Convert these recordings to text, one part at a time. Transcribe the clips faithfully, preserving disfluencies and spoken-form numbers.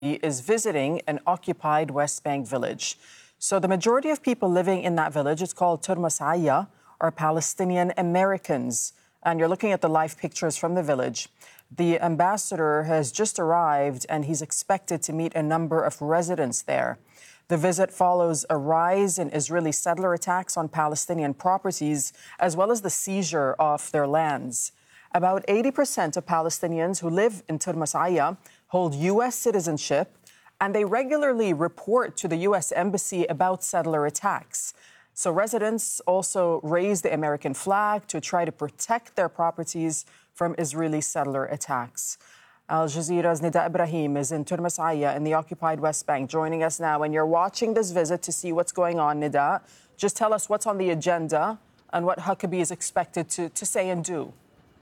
is visiting an occupied West Bank village. So the majority of people living in that village, it's called Turmasaya, are Palestinian Americans. And you're looking at the live pictures from the village. The ambassador has just arrived and he's expected to meet a number of residents there. The visit follows a rise in Israeli settler attacks on Palestinian properties, as well as the seizure of their lands. About eighty percent of Palestinians who live in Turmasaya hold U S citizenship, and they regularly report to the U S Embassy about settler attacks. So residents also raise the American flag to try to protect their properties from Israeli settler attacks. Al Jazeera's Nida Ibrahim is in Turmasaya in the occupied West Bank, joining us now. And you're watching this visit to see what's going on, Nida. Just tell us what's on the agenda and what Huckabee is expected to, to say and do.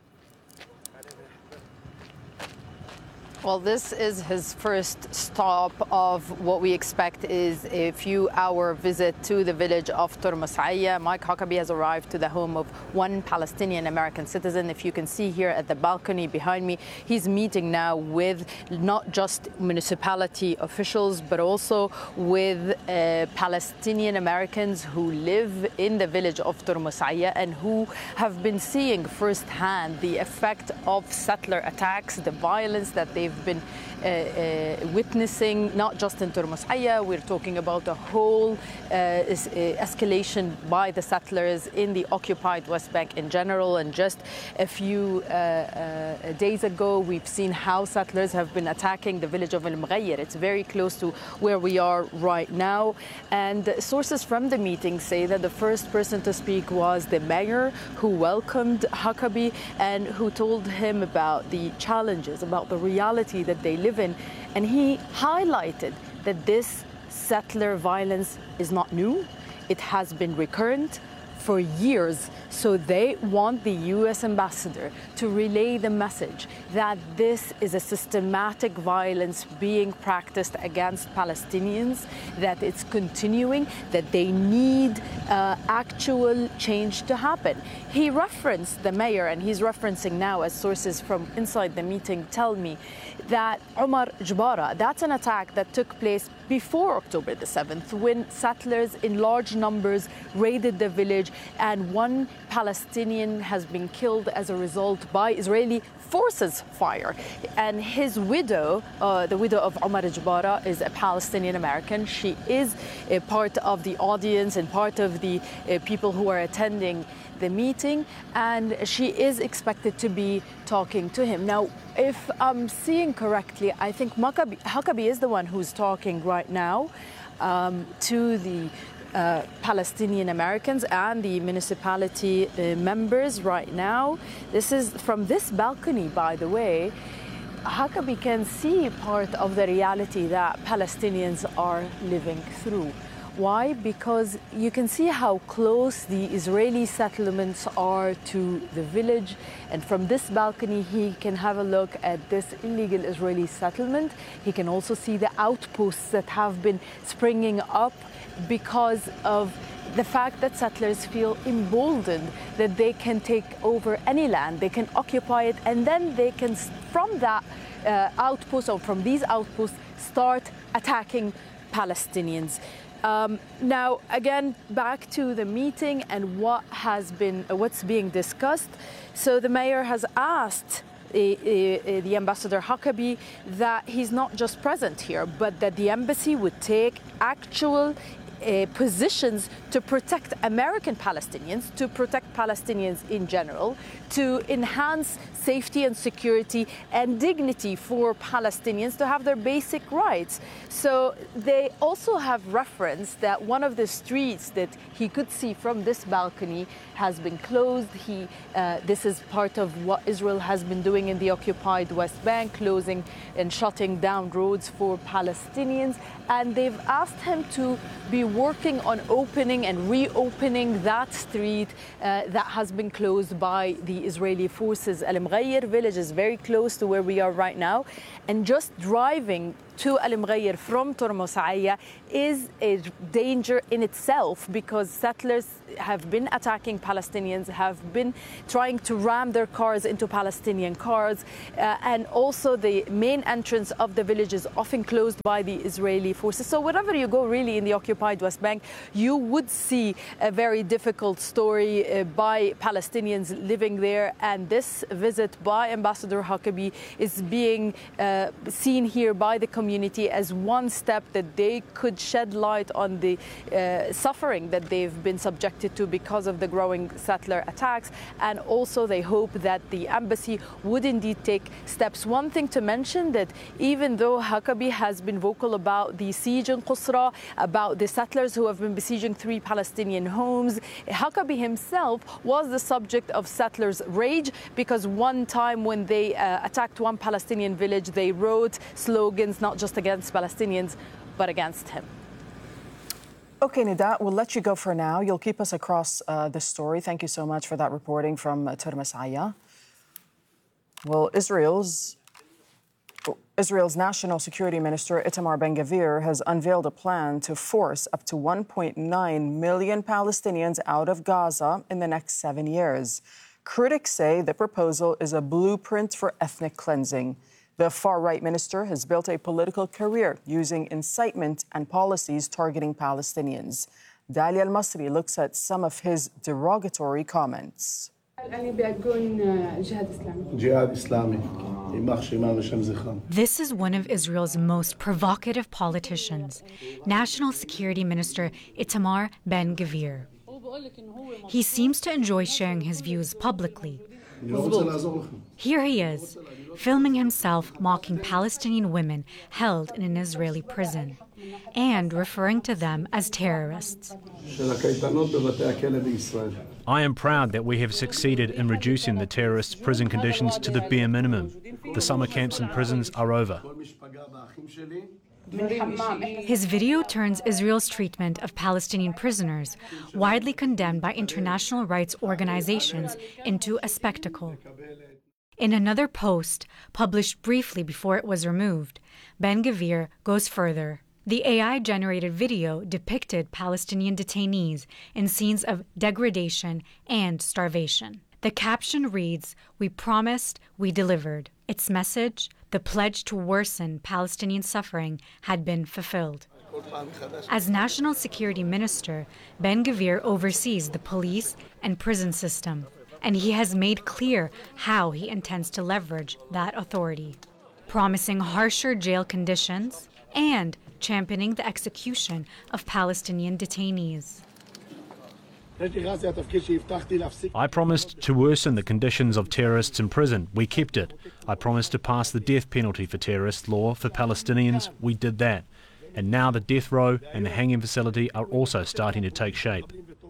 Well, this is his first stop of what we expect is a few-hour visit to the village of Turmasaya. Mike Huckabee has arrived to the home of one Palestinian American citizen. If you can see here at the balcony behind me, he's meeting now with not just municipality officials, but also with uh, Palestinian Americans who live in the village of Turmasaya and who have been seeing firsthand the effect of settler attacks, the violence that they've been uh, uh, witnessing, not just in Turmasaya. We're talking about a whole uh, is, uh, escalation by the settlers in the occupied West Bank in general. And just a few uh, uh, days ago, we've seen how settlers have been attacking the village of Al-Mghayr. It's very close to where we are right now. And sources from the meeting say that the first person to speak was the mayor, who welcomed Huckabee and who told him about the challenges, about the reality that they live in. And he highlighted that this settler violence is not new. It has been recurrent for years. So they want the U S ambassador to relay the message that this is a systematic violence being practiced against Palestinians, that it's continuing, that they need uh, actual change to happen. He referenced the mayor, and he's referencing now, as sources from inside the meeting tell me, that Omar Jbara, that's an attack that took place before October the seventh, when settlers in large numbers raided the village, and one Palestinian has been killed as a result by Israeli forces fire. And his widow, uh, the widow of Omar Jbara, is a Palestinian American. She is a part of the audience and part of the uh, people who are attending the meeting, and she is expected to be talking to him. Now, if I'm seeing correctly, I think Huckabee, Huckabee is the one who's talking right now um, to the uh, Palestinian Americans and the municipality uh, members right now. This is from this balcony, by the way. Huckabee can see part of the reality that Palestinians are living through. Why? Because you can see how close the Israeli settlements are to the village. And from this balcony, he can have a look at this illegal Israeli settlement. He can also see the outposts that have been springing up because of the fact that settlers feel emboldened that they can take over any land, they can occupy it, and then they can, from that uh, outpost or from these outposts, start attacking Palestinians. Um, now, again, back to the meeting and what has been, uh, what's being discussed. So the mayor has asked uh, uh, the ambassador Huckabee that he's not just present here, but that the embassy would take actual Uh, positions to protect American Palestinians, to protect Palestinians in general, to enhance safety and security and dignity for Palestinians to have their basic rights. So they also have referenced that one of the streets that he could see from this balcony has been closed. He, uh, this is part of what Israel has been doing in the occupied West Bank, closing and shutting down roads for Palestinians. And they've asked him to be working on opening and reopening that street uh, that has been closed by the Israeli forces. Al-Mghayr village is very close to where we are right now. And just driving to Al Mghayr from Tormos Aya is a danger in itself, because settlers have been attacking Palestinians, have been trying to ram their cars into Palestinian cars, uh, and also the main entrance of the village is often closed by the Israeli forces. So wherever you go really in the occupied West Bank, you would see a very difficult story uh, by Palestinians living there. And this visit by Ambassador Huckabee is being uh, seen here by the community as one step that they could shed light on the uh, suffering that they've been subjected to because of the growing settler attacks. And also they hope that the embassy would indeed take steps. One thing to mention, that even though Huckabee has been vocal about the siege in Qusra, about the settlers who have been besieging three Palestinian homes, Huckabee himself was the subject of settlers' rage, because one time when they uh, attacked one Palestinian village, they wrote slogans not just against Palestinians, but against him. Okay, Nida, we'll let you go for now. You'll keep us across uh, this story. Thank you so much for that reporting from uh, Tormos Aya. Well, Israel's Israel's National Security Minister Itamar Ben-Gvir has unveiled a plan to force up to one point nine million Palestinians out of Gaza in the next seven years. Critics say the proposal is a blueprint for ethnic cleansing. The far-right minister has built a political career using incitement and policies targeting Palestinians. Dalia Al-Masri looks at some of his derogatory comments. This is one of Israel's most provocative politicians, National Security Minister Itamar Ben-Gvir. He seems to enjoy sharing his views publicly. Here he is, filming himself mocking Palestinian women held in an Israeli prison and referring to them as terrorists. I am proud that we have succeeded in reducing the terrorists' prison conditions to the bare minimum. The summer camps and prisons are over. His video turns Israel's treatment of Palestinian prisoners, widely condemned by international rights organizations, into a spectacle. In another post, published briefly before it was removed, Ben-Gvir goes further. The A I-generated video depicted Palestinian detainees in scenes of degradation and starvation. The caption reads, "We promised, we delivered." Its message, the pledge to worsen Palestinian suffering, had been fulfilled. As National Security Minister, Ben-Gvir oversees the police and prison system, and he has made clear how he intends to leverage that authority, promising harsher jail conditions and championing the execution of Palestinian detainees. I promised to worsen the conditions of terrorists in prison. We kept it. I promised to pass the death penalty for terrorist law for Palestinians. We did that. And now the death row and the hanging facility are also starting to take shape.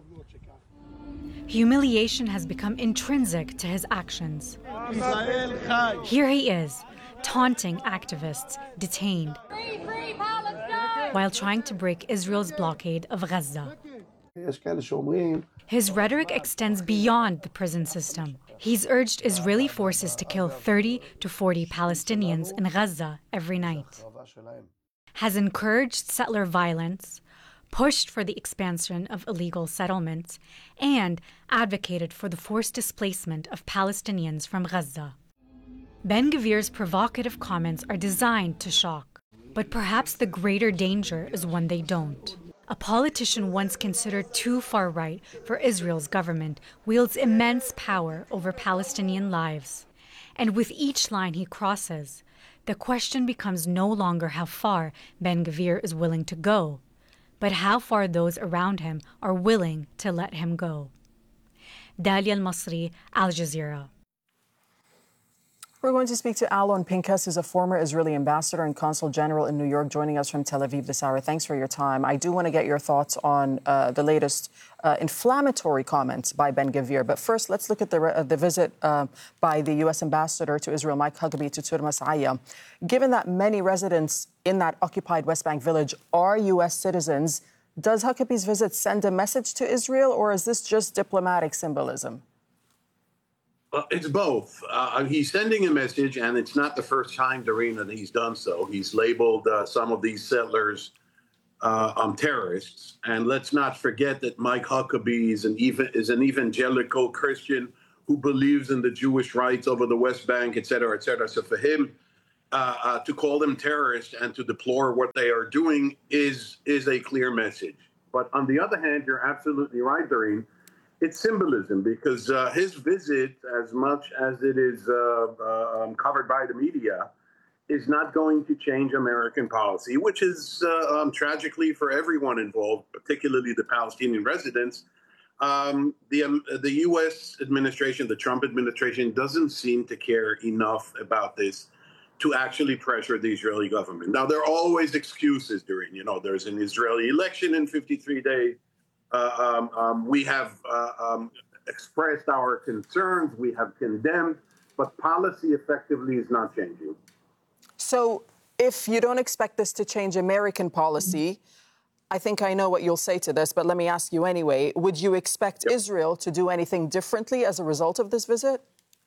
Humiliation has become intrinsic to his actions. Here he is, taunting activists detained while trying to break Israel's blockade of Gaza. His rhetoric extends beyond the prison system. He's urged Israeli forces to kill thirty to forty Palestinians in Gaza every night, has encouraged settler violence, pushed for the expansion of illegal settlements, and advocated for the forced displacement of Palestinians from Gaza. Ben-Gvir's provocative comments are designed to shock, but perhaps the greater danger is when they don't. A politician once considered too far right for Israel's government wields immense power over Palestinian lives. And with each line he crosses, the question becomes no longer how far Ben-Gvir is willing to go, but how far those around him are willing to let him go. Dalia Al-Masri, Al Jazeera. We're going to speak to Alon Pinkas, who's a former Israeli ambassador and consul general in New York, joining us from Tel Aviv this hour. Thanks for your time. I do want to get your thoughts on uh, the latest uh, inflammatory comments by Ben-Gvir. But first, let's look at the, uh, the visit uh, by the U S ambassador to Israel, Mike Huckabee, to Tormos Aya. Given that many residents in that occupied West Bank village are U S citizens, does Huckabee's visit send a message to Israel, or is this just diplomatic symbolism? Uh, it's both. Uh, he's sending a message, and it's not the first time, Doreen, that he's done so. He's labeled uh, some of these settlers uh, um, terrorists. And let's not forget that Mike Huckabee is an, ev- is an evangelical Christian who believes in the Jewish rights over the West Bank, et cetera, et cetera. So for him uh, uh, to call them terrorists and to deplore what they are doing is, is a clear message. But on the other hand, you're absolutely right, Doreen. It's symbolism, because uh, his visit, as much as it is uh, uh, um, covered by the media, is not going to change American policy, which is uh, um, tragically for everyone involved, particularly the Palestinian residents. Um, the, um, the U S administration, the Trump administration, doesn't seem to care enough about this to actually pressure the Israeli government. Now, there are always excuses, Doreen. You know, there's an Israeli election in fifty-three days. Uh, um, um, we have uh, um, expressed our concerns, we have condemned, but policy effectively is not changing. So if you don't expect this to change American policy, I think I know what you'll say to this, but let me ask you anyway. Would you expect yep. Israel to do anything differently as a result of this visit?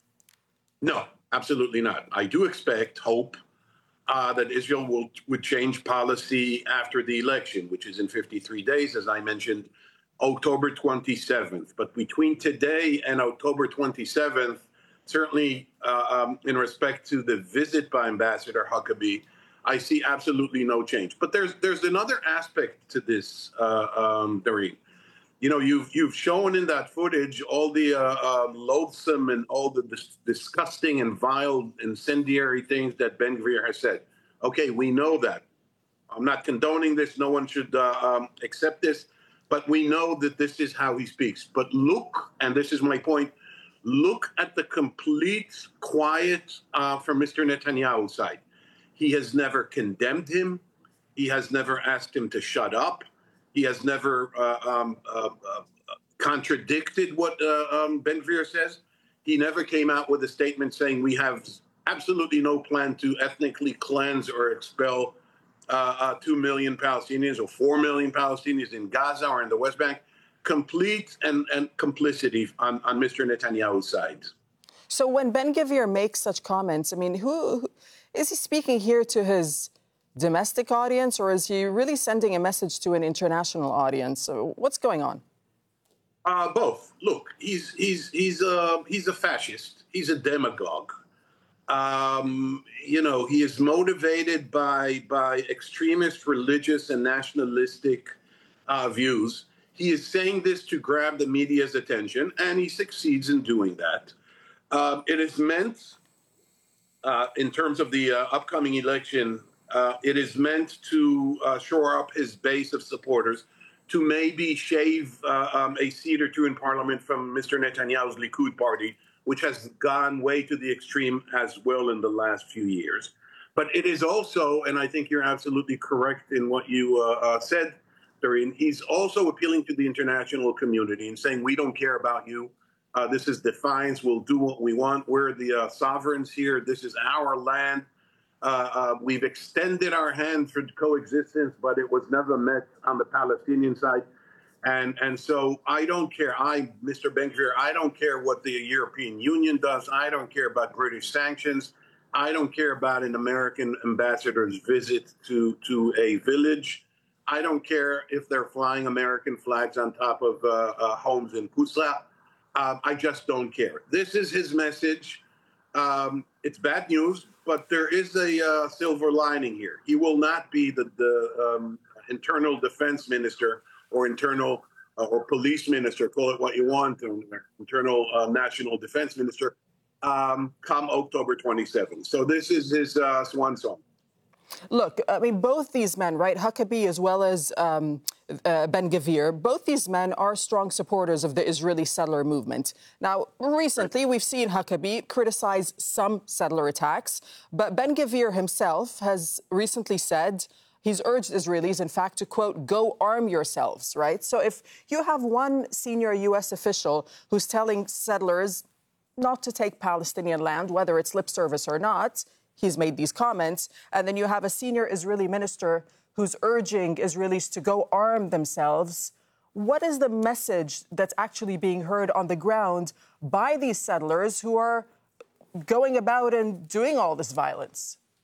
No, absolutely not. I do expect, hope, uh, that Israel will would change policy after the election, which is in fifty-three days, as I mentioned, October twenty-seventh. But between today and October twenty-seventh, certainly uh, um, in respect to the visit by Ambassador Huckabee, I see absolutely no change. But there's there's another aspect to this, uh, um, Doreen. You know, you've you've shown in that footage all the uh, uh, loathsome and all the dis- disgusting and vile incendiary things that Ben Gvir has said. Okay, we know that. I'm not condoning this. No one should uh, um, accept this. But we know that this is how he speaks. But look, and this is my point, look at the complete quiet uh, from Mister Netanyahu's side. He has never condemned him. He has never asked him to shut up. He has never uh, um, uh, uh, contradicted what uh, um, Ben Gvir says. He never came out with a statement saying we have absolutely no plan to ethnically cleanse or expel uh, uh, two million Palestinians or four million Palestinians in Gaza or in the West Bank. Complete and, and complicity on, on Mister Netanyahu's side. So when Ben Gvir makes such comments, I mean, who, who is he speaking here to his domestic audience, or is he really sending a message to an international audience? So what's going on? Uh, both. Look, he's he's he's a he's a fascist. He's a demagogue. Um, you know, he is motivated by by extremist religious and nationalistic uh, views. He is saying this to grab the media's attention, and he succeeds in doing that. Uh, it is meant, uh, in terms of the uh, upcoming election, uh, it is meant to uh, shore up his base of supporters, to maybe shave uh, um, a seat or two in parliament from Mister Netanyahu's Likud party, which has gone way to the extreme as well in the last few years. But it is also, and I think you're absolutely correct in what you uh, uh, said, Doreen, he's also appealing to the international community and saying, we don't care about you. Uh, this is defiance. We'll do what we want. We're the uh, sovereigns here. This is our land. Uh, uh, we've extended our hand for coexistence, but it was never met on the Palestinian side. And and so I don't care. I, Mister Ben Gvir, I don't care what the European Union does. I don't care about British sanctions. I don't care about an American ambassador's visit to, to a village. I don't care if they're flying American flags on top of uh, uh, homes in Kusla. Uh, I just don't care. This is his message. Um, it's bad news, but there is a uh, silver lining here. He will not be the, the um, internal defense minister or internal uh, or police minister, call it what you want, internal uh, national defense minister, um, come October twenty-seventh. So this is his uh, swan song. Look, I mean, both these men, right, Huckabee as well as um, uh, Ben Gvir, both these men are strong supporters of the Israeli settler movement. Now, recently, we've seen Huckabee criticize some settler attacks, but Ben Gvir himself has recently said he's urged Israelis, in fact, to, quote, go arm yourselves, right? So if you have one senior U S official who's telling settlers not to take Palestinian land, whether it's lip service or not, he's made these comments, and then you have a senior Israeli minister who's urging Israelis to go arm themselves, what is the message that's actually being heard on the ground by these settlers who are going about and doing all this violence?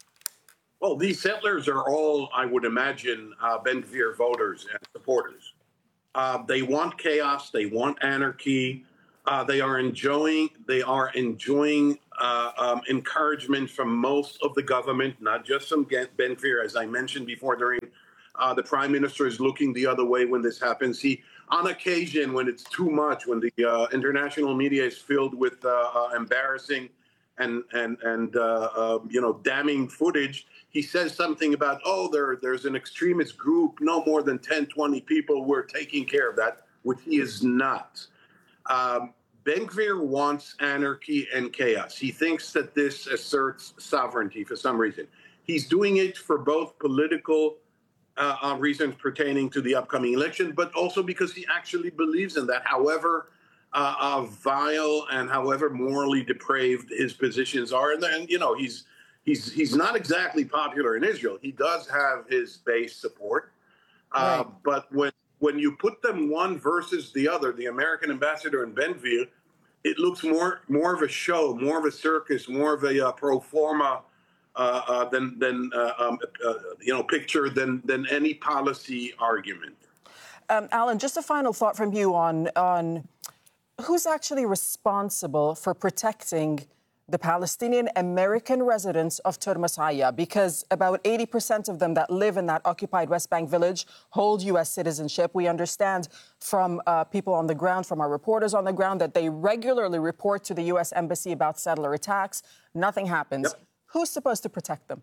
Well, these settlers are all, I would imagine, uh, Ben Gvir voters and supporters. Uh, they want chaos. They want anarchy. Uh, they are enjoying. They are enjoying uh, um, encouragement from most of the government, not just from Ben Gvir, as I mentioned before. During uh, the prime minister is looking the other way when this happens. He, on occasion, when it's too much, when the uh, international media is filled with uh, uh, embarrassing and and and uh, uh, you know damning footage, he says something about, oh, there there's an extremist group, no more than ten, twenty people. We're taking care of that, which he is not. Um, Ben Gvir wants anarchy and chaos. He thinks that this asserts sovereignty for some reason. He's doing it for both political uh, uh, reasons pertaining to the upcoming election, but also because he actually believes in that, however uh, uh, vile and however morally depraved his positions are. And then, you know, he's he's he's not exactly popular in Israel. He does have his base support, uh, right. but when when you put them one versus the other, the American ambassador and Ben Gvir, it looks more more of a show, more of a circus, more of a uh, pro forma uh, uh, than than uh, um, uh, you know picture than than any policy argument. Um, Alan, just a final thought from you on on who's actually responsible for protecting the Palestinian American residents of Turmasaya, because about eighty percent of them that live in that occupied West Bank village hold U S citizenship. We understand from uh, people on the ground, from our reporters on the ground, that they regularly report to the U S Embassy about settler attacks. Nothing happens. Yep. Who's supposed to protect them?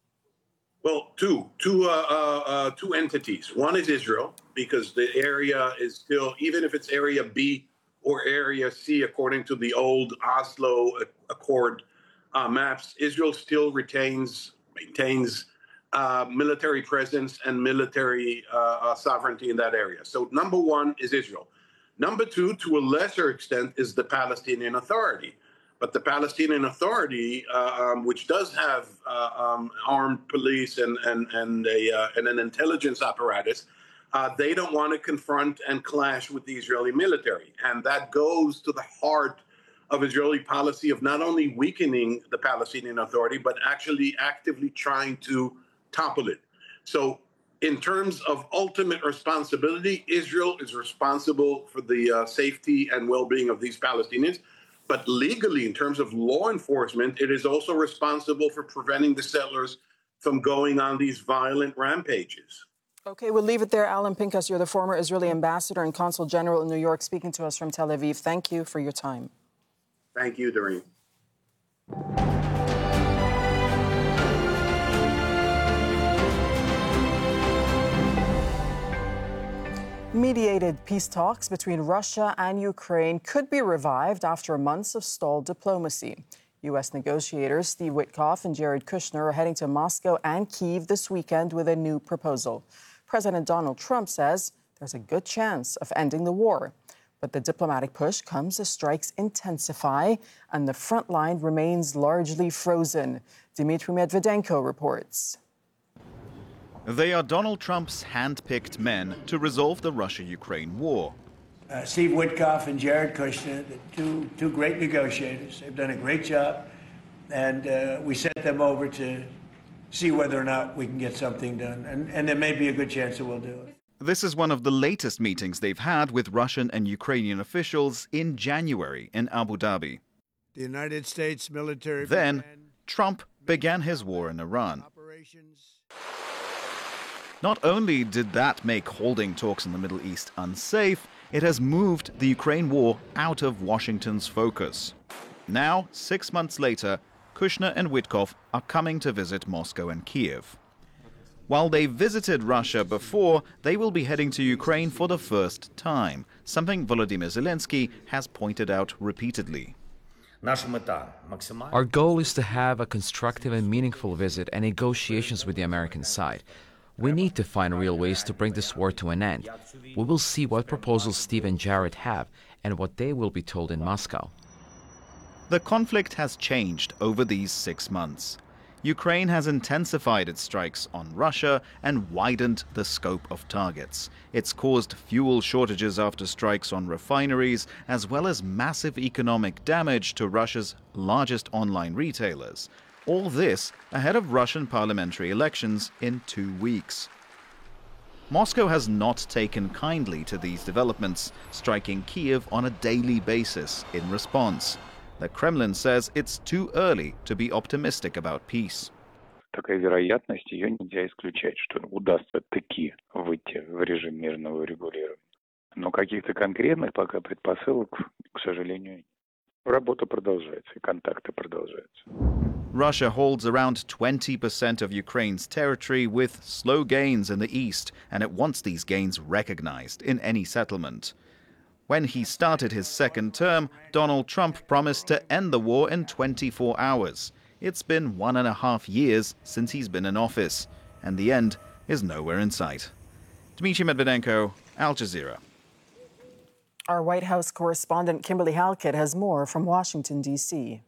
Well, two, two, uh, uh, uh, two entities. One is Israel, because the area is still, even if it's Area B or Area C, according to the old Oslo Accord uh, maps, Israel still retains, maintains uh, military presence and military uh, uh, sovereignty in that area. So number one is Israel. Number two, to a lesser extent, is the Palestinian Authority. But the Palestinian Authority, uh, um, which does have uh, um, armed police and, and, and, a, uh, and an intelligence apparatus, Uh, they don't want to confront and clash with the Israeli military. And that goes to the heart of Israeli policy of not only weakening the Palestinian Authority, but actually actively trying to topple it. So in terms of ultimate responsibility, Israel is responsible for the uh, safety and well-being of these Palestinians. But legally, in terms of law enforcement, it is also responsible for preventing the settlers from going on these violent rampages. Okay, we'll leave it there. Alan Pinkas, you're the former Israeli ambassador and consul general in New York, speaking to us from Tel Aviv. Thank you for your time. Thank you, Doreen. Mediated peace talks between Russia and Ukraine could be revived after months of stalled diplomacy. U S negotiators Steve Witkoff and Jared Kushner are heading to Moscow and Kyiv this weekend with a new proposal. President Donald Trump says there's a good chance of ending the war. But the diplomatic push comes as strikes intensify and the front line remains largely frozen. Dmitry Medvedenko reports. They are Donald Trump's hand-picked men to resolve the Russia-Ukraine war. Uh, Steve Witkoff and Jared Kushner, the two, two great negotiators. They've done a great job. And uh, we sent them over to see whether or not we can get something done. And, and there may be a good chance that we'll do it. This is one of the latest meetings they've had with Russian and Ukrainian officials in January in Abu Dhabi. The United States military... Then, Trump began his war in Iran. Not only did that make holding talks in the Middle East unsafe, it has moved the Ukraine war out of Washington's focus. Now, six months later, Kushner and Witkoff are coming to visit Moscow and Kyiv. While they visited Russia before, they will be heading to Ukraine for the first time, something Volodymyr Zelensky has pointed out repeatedly. Our goal is to have a constructive and meaningful visit and negotiations with the American side. We need to find real ways to bring this war to an end. We will see what proposals Steve and Jared have and what they will be told in Moscow. The conflict has changed over these six months. Ukraine has intensified its strikes on Russia and widened the scope of targets. It's caused fuel shortages after strikes on refineries, as well as massive economic damage to Russia's largest online retailers. All this ahead of Russian parliamentary elections in two weeks. Moscow has not taken kindly to these developments, striking Kyiv on a daily basis in response. The Kremlin says it's too early to be optimistic about peace. Такая вероятность, ее нельзя исключать, что удастся таки выйти в режим мирного регулирования. Но каких-то конкретных пока предпосылок, к сожалению, нет. Работа продолжается, и контакты продолжаются. Russia holds around twenty percent of Ukraine's territory with slow gains in the east, and it wants these gains recognized in any settlement. When he started his second term, Donald Trump promised to end the war in twenty-four hours. It's been one and a half years since he's been in office, and the end is nowhere in sight. Dmitry Medvedenko, Al Jazeera. Our White House correspondent Kimberly Halkett has more from Washington, D C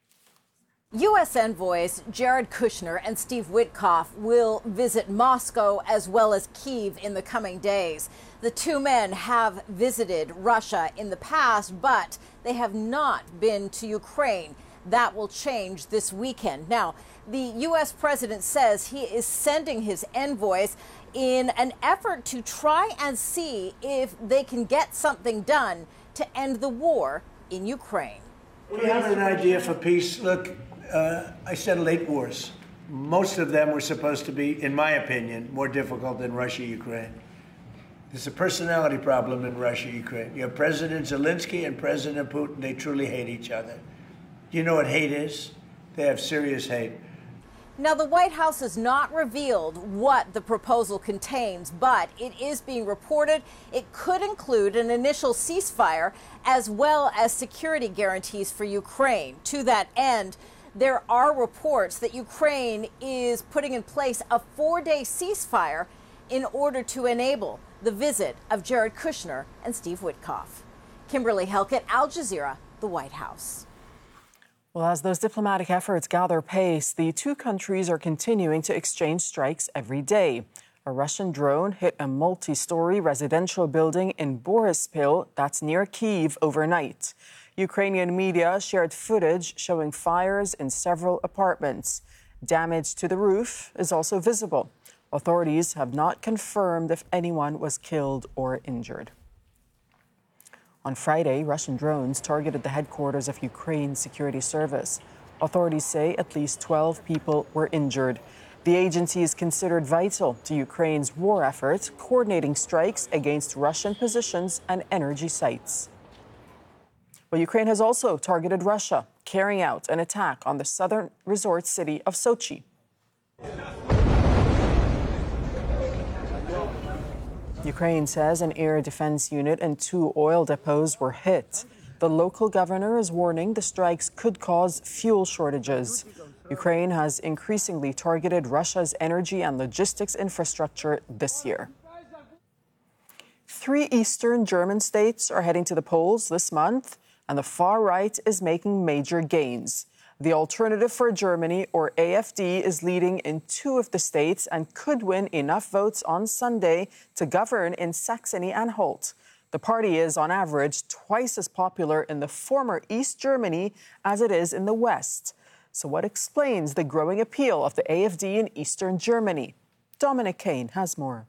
U S envoys Jared Kushner and Steve Witkoff will visit Moscow as well as Kyiv in the coming days. The two men have visited Russia in the past, but they have not been to Ukraine. That will change this weekend. Now, the U S president says he is sending his envoys in an effort to try and see if they can get something done to end the war in Ukraine. We have an idea for peace. Look, uh, I settled eight wars. Most of them were supposed to be, in my opinion, more difficult than Russia-Ukraine. There's a personality problem in Russia-Ukraine. You have President Zelensky and President Putin. They truly hate each other. Do you know what hate is? They have serious hate. Now, the White House has not revealed what the proposal contains, but it is being reported it could include an initial ceasefire as well as security guarantees for Ukraine. To that end, there are reports that Ukraine is putting in place a four-day ceasefire in order to enable the visit of Jared Kushner and Steve Witkoff. Kimberly Halkett, Al Jazeera, the White House. Well, as those diplomatic efforts gather pace, the two countries are continuing to exchange strikes every day. A Russian drone hit a multi-story residential building in Borispil, that's near Kyiv, overnight. Ukrainian media shared footage showing fires in several apartments. Damage to the roof is also visible. Authorities have not confirmed if anyone was killed or injured. On Friday, Russian drones targeted the headquarters of Ukraine's security service. Authorities say at least twelve people were injured. The agency is considered vital to Ukraine's war effort, coordinating strikes against Russian positions and energy sites. Well, Ukraine has also targeted Russia, carrying out an attack on the southern resort city of Sochi. Ukraine says an air defense unit and two oil depots were hit. The local governor is warning the strikes could cause fuel shortages. Ukraine has increasingly targeted Russia's energy and logistics infrastructure this year. Three eastern German states are heading to the polls this month, and the far right is making major gains. The Alternative for Germany, or A F D, is leading in two of the states and could win enough votes on Sunday to govern in Saxony-Anhalt. The party is, on average, twice as popular in the former East Germany as it is in the West. So what explains the growing appeal of the A F D in Eastern Germany? Dominic Kane has more.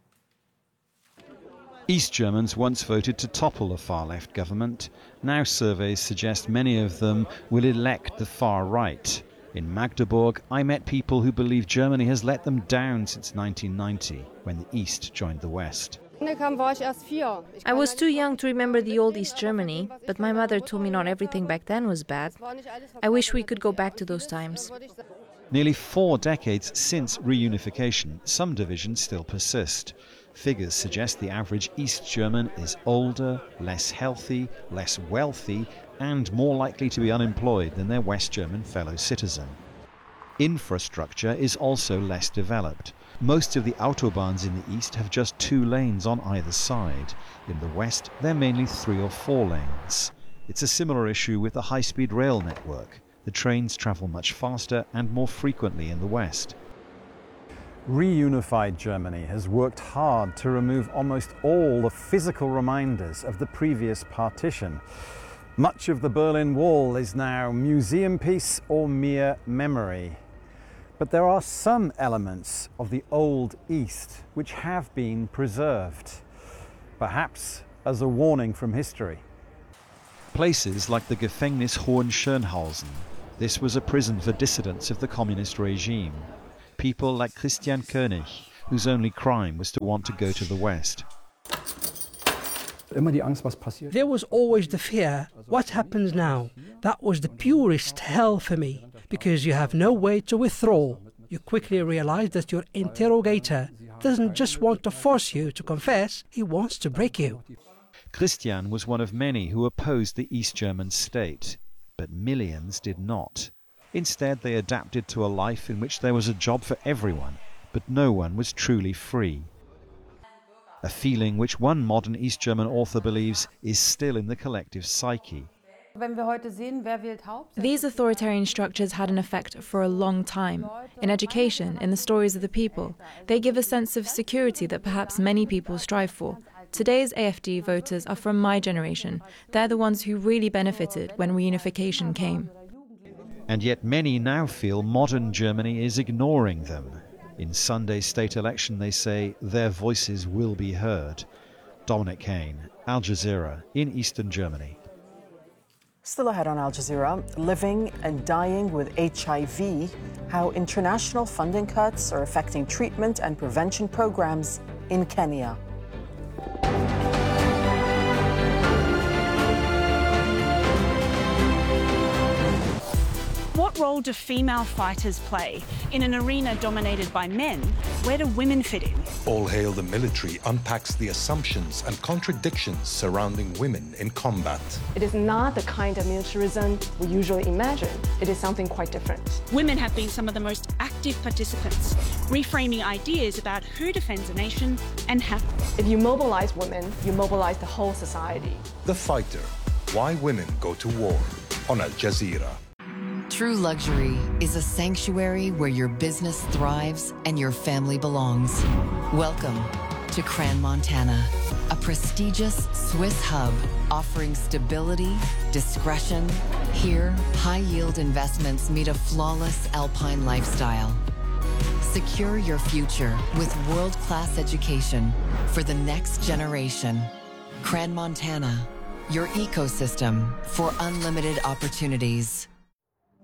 East Germans once voted to topple the far-left government. Now surveys suggest many of them will elect the far right. In Magdeburg, I met people who believe Germany has let them down since nineteen ninety, when the East joined the West. I was too young to remember the old East Germany, but my mother told me not everything back then was bad. I wish we could go back to those times. Nearly four decades since reunification, some divisions still persist. Figures suggest the average East German is older, less healthy, less wealthy, and more likely to be unemployed than their West German fellow citizen. Infrastructure is also less developed. Most of the autobahns in the east have just two lanes on either side. In the west, they're mainly three or four lanes. It's a similar issue with the high-speed rail network. The trains travel much faster and more frequently in the west. Reunified Germany has worked hard to remove almost all the physical reminders of the previous partition. Much of the Berlin Wall is now museum piece or mere memory. But there are some elements of the old East which have been preserved, perhaps as a warning from history. Places like the Gefängnis Hohenschönhausen. This was a prison for dissidents of the communist regime. People like Christian König, whose only crime was to want to go to the West. There was always the fear, what happens now? That was the purest hell for me, because you have no way to withdraw. You quickly realize that your interrogator doesn't just want to force you to confess, he wants to break you. Christian was one of many who opposed the East German state, but millions did not. Instead, they adapted to a life in which there was a job for everyone, but no one was truly free. A feeling which one modern East German author believes is still in the collective psyche. These authoritarian structures had an effect for a long time. In education, in the stories of the people, they give a sense of security that perhaps many people strive for. Today's A F D voters are from my generation. They're the ones who really benefited when reunification came. And yet many now feel modern Germany is ignoring them. In Sunday's state election, they say their voices will be heard. Dominic Kane, Al Jazeera, in Eastern Germany. Still ahead on Al Jazeera, living and dying with H I V, how international funding cuts are affecting treatment and prevention programs in Kenya. What role do female fighters play in an arena dominated by men? Where do women fit in? All Hail the Military unpacks the assumptions and contradictions surrounding women in combat. It is not the kind of militarism we usually imagine. It is something quite different. Women have been some of the most active participants, reframing ideas about who defends a nation and how. If you mobilize women, you mobilize the whole society. The Fighter, Why Women Go to War, on Al Jazeera. True luxury is a sanctuary where your business thrives and your family belongs. Welcome to Crans-Montana, a prestigious Swiss hub offering stability, discretion. Here, high-yield investments meet a flawless alpine lifestyle. Secure your future with world-class education for the next generation. Crans-Montana, your ecosystem for unlimited opportunities.